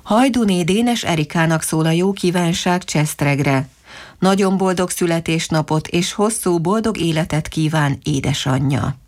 Hajdúné Dénes Erikának szól a jó kívánság Csesztregre. Nagyon boldog születésnapot és hosszú boldog életet kíván édesanyja.